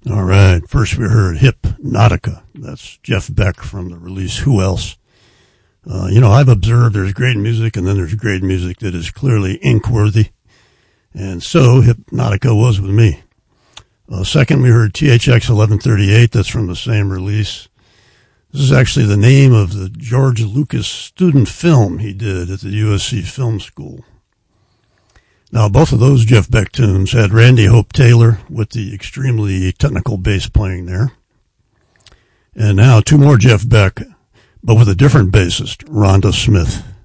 All right. First we heard Hypnotica. That's Jeff Beck from the release Who Else? I've observed there's great music and then there's great music that is clearly ink-worthy. And so Hypnotica was with me. Second we heard THX 1138. That's from the same release. This is actually the name of the George Lucas student film he did at the USC Film School. Now, both of those Jeff Beck tunes had Randy Hope Taylor with the extremely technical bass playing there. And now two more Jeff Beck, but with a different bassist, Rhonda Smith.